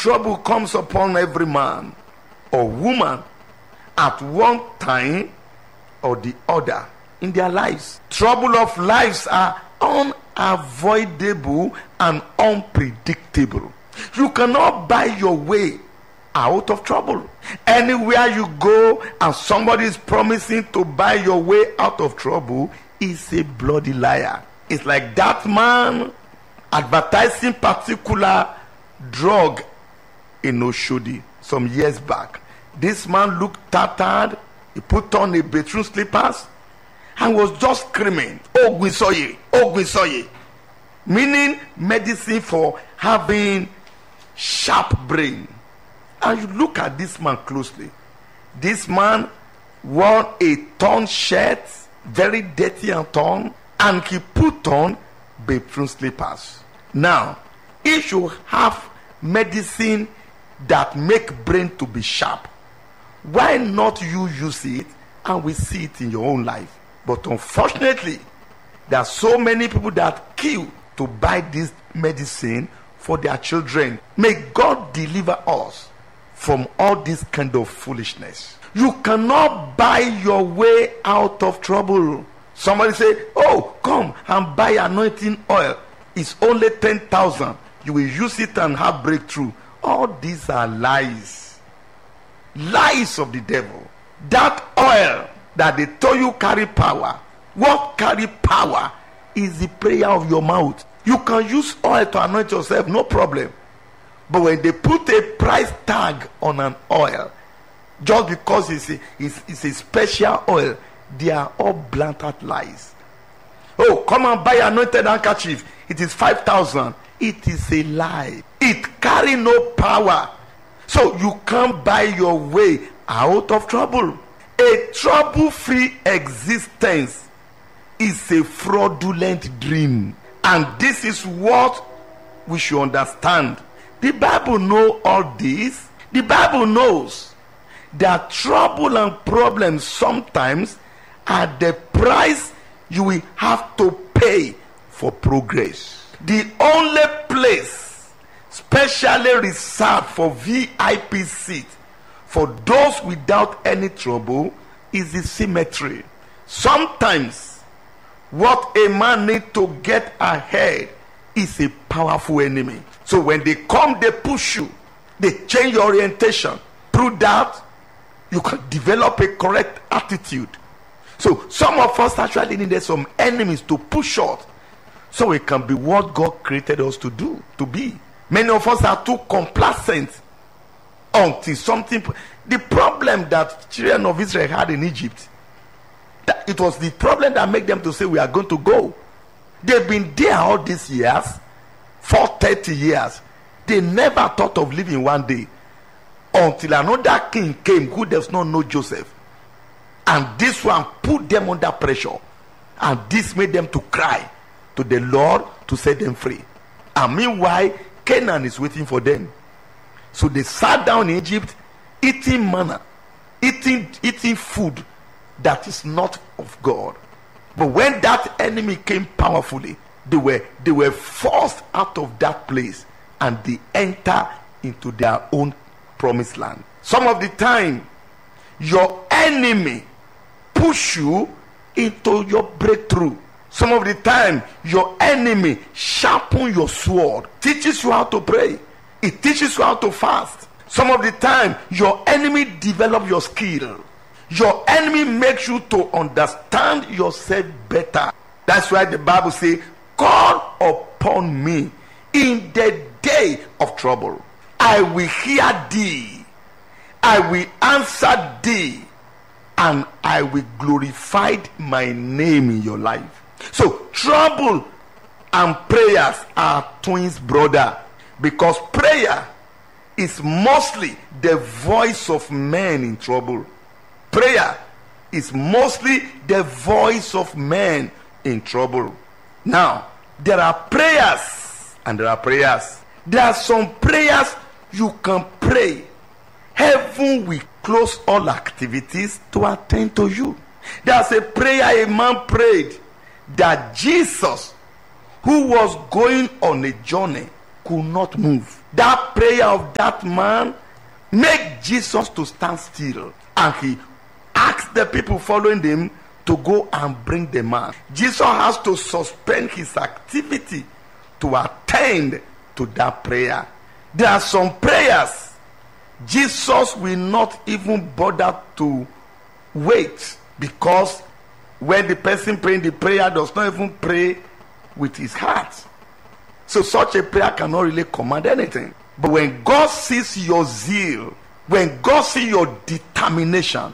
Trouble comes upon every man or woman at one time or the other in their lives. Trouble of lives are unavoidable and unpredictable. You cannot buy your way out of trouble. Anywhere you go and somebody is promising to buy your way out of trouble is a bloody liar. It's like that man advertising particular drug in Oshodi some years back. This man looked tattered. He put on a bedroom slippers and was just screaming, Ogwisoye, Ogwisoye, meaning medicine for having sharp brain. And you look at this man closely. This man wore a torn shirt, very dirty and torn, and he put on bedroom slippers. Now, if you have medicine that make brain to be sharp, why not you use it and we see it in your own life? But unfortunately, there are so many people that kill to buy this medicine for their children. May God deliver us from all this kind of foolishness. You cannot buy your way out of trouble. Somebody say, oh, come and buy anointing oil. It's only 10,000. You will use it and have breakthrough. All these are lies. Lies of the devil. That oil that they told you carry power. What carry power is the prayer of your mouth. You can use oil to anoint yourself, no problem. But when they put a price tag on an oil, just because it's a special oil, they are all blatant lies. Oh, come and buy anointed handkerchief. It is 5,000. It is a lie. It carry no power. So you can't buy your way out of trouble. A trouble-free existence is a fraudulent dream. And this is what we should understand. The Bible knows all this. The Bible knows that trouble and problems sometimes are the price you will have to pay for progress. The only place specially reserved for VIP seat for those without any trouble is the cemetery. Sometimes what a man needs to get ahead is a powerful enemy. So when they come, they push you, they change your orientation. Through that, you can develop a correct attitude. So some of us actually needed some enemies to push us so we can be what God created us to do, to be. Many of us are too complacent until something. The problem that children of Israel had in Egypt, that it was the problem that made them to say we are going to go. They've been there all these years, for 30 years. They never thought of leaving one day until another king came who does not know Joseph. And this one put them under pressure. And this made them to cry to the Lord to set them free. And meanwhile, Canaan is waiting for them. So they sat down in Egypt, eating manna, eating food that is not of God. But when that enemy came powerfully, they were forced out of that place and they enter into their own promised land. Some of the time, your enemy push you into your breakthrough. Some of the time, your enemy sharpen your sword, teaches you how to pray. It teaches you how to fast. Some of the time, your enemy develop your skill. Your enemy makes you to understand yourself better. That's why the Bible says, call upon me in the day of trouble. I will hear thee. I will answer thee. And I will glorify my name in your life. So trouble and prayers are twins, brother. Because prayer is mostly the voice of men in trouble. Prayer is mostly the voice of men in trouble. Now, there are prayers and there are prayers. There are some prayers you can pray. Heaven will close all activities to attend to you. There's a prayer a man prayed that Jesus, who was going on a journey, could not move. That prayer of that man made Jesus to stand still, and he asked the people following him to go and bring the man. Jesus has to suspend his activity to attend to that prayer. There are some prayers Jesus will not even bother to wait, because when the person praying the prayer does not even pray with his heart, so such a prayer cannot really command anything. But when God sees your zeal, when God sees your determination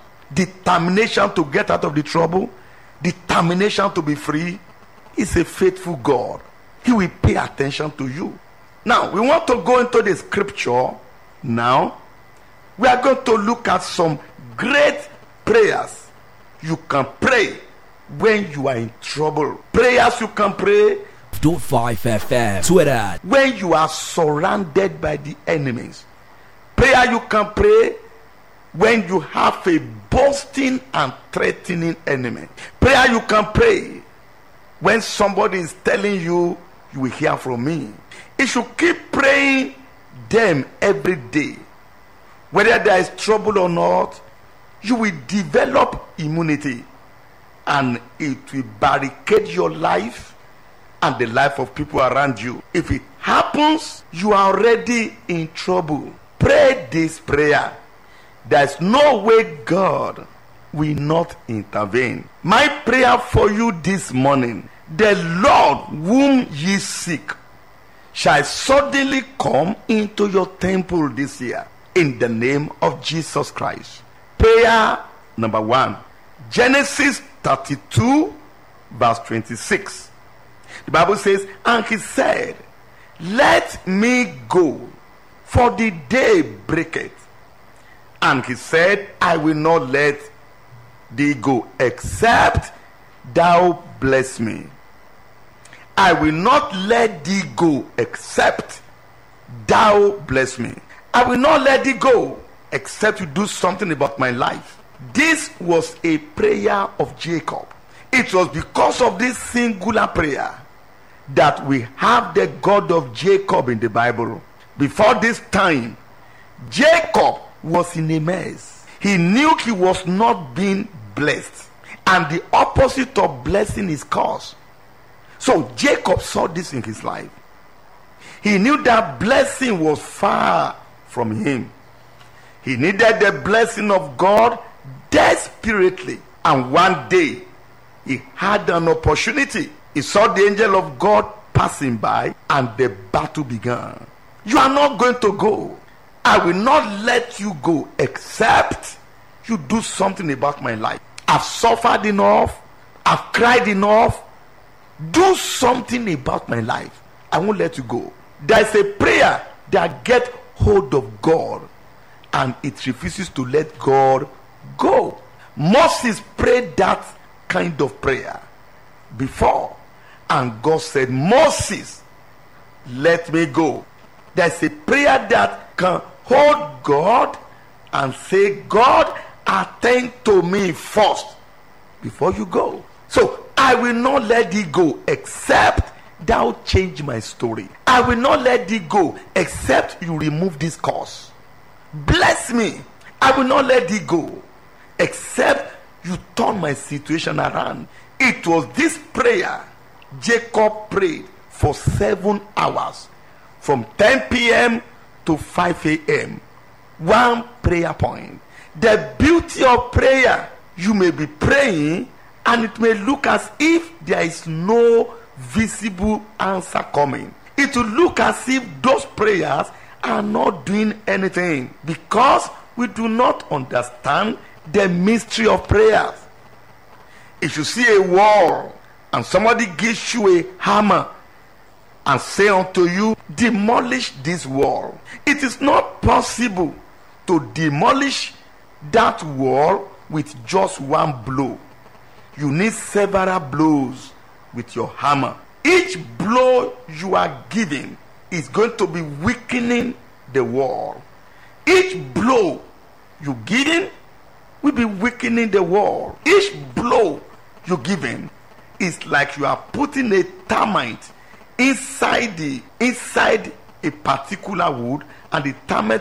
to get out of the trouble, determination to be free, He's a faithful God. He will pay attention to you. Now, we want to go into the scripture now. We are going to look at some great prayers you can pray when you are in trouble. Prayers you can pray 5 FM Twitter when you are surrounded by the enemies. Prayer you can pray when you have a boasting and threatening enemy. Prayer you can pray when somebody is telling you, you will hear from me. You should keep praying them every day. Whether there is trouble or not, you will develop immunity, and it will barricade your life and the life of people around you. If it happens, you are already in trouble. Pray this prayer. There is no way God will not intervene. My prayer for you this morning: the Lord whom ye seek shall suddenly come into your temple this year, in the name of Jesus Christ. Prayer number 1, Genesis 32 verse 26. The Bible says, and he said, let me go, for the day breaketh. And he said, I will not let thee go, except thou bless me. I will not let thee go, except thou bless me. I will not let thee go, except you do something about my life. This was a prayer of Jacob. It was because of this singular prayer that we have the God of Jacob in the Bible. Before this time, Jacob was in a mess. He knew he was not being blessed, and the opposite of blessing is curse. So Jacob saw this in his life. He knew that blessing was far from him. He needed the blessing of God desperately. And one day, he had an opportunity. He saw the angel of God passing by, and the battle began. You are not going to go. I will not let you go, except you do something about my life. I've suffered enough. I've cried enough. Do something about my life. I won't let you go. There's a prayer that gets hold of God, and it refuses to let God go. Moses prayed that kind of prayer before, and God said, Moses, let me go. There's a prayer that can hold God and say, God, attend to me first before you go. So I will not let thee go, except thou change my story. I will not let thee go, except you remove this curse. Bless me. I will not let thee go, except you turn my situation around. It was this prayer Jacob prayed for 7 hours, from 10 p.m. to 5 a.m. One prayer point. The beauty of prayer, you may be praying, and it may look as if there is no visible answer coming. It will look as if those prayers are not doing anything, because we do not understand the mystery of prayers. If you see a wall and somebody gives you a hammer and say unto you, demolish this wall, it is not possible to demolish that wall with just one blow. You need several blows with your hammer. Each blow you are giving is going to be weakening the wall. Each blow you giving will be weakening the wall. Each blow you're giving is like you are putting a termite inside a particular wood and the termite